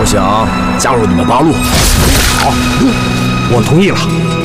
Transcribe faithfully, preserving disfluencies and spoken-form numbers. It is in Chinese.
想加入你们八路？ 好，我同意了。